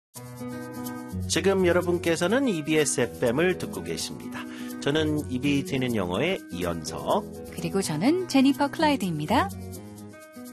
지금 여러분께서는 EBS FM을 듣고 계십니다. 저는 입이 트이는 영어의 이연석, 그리고 저는 제니퍼 클라이드입니다.